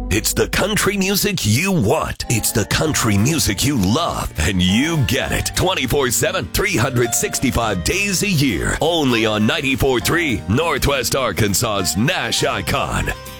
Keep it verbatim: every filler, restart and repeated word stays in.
It's the country music you want. It's the country music you love. And you get it. twenty-four seven, three hundred sixty-five days a year. Only on ninety-four point three, Northwest Arkansas's Nash Icon.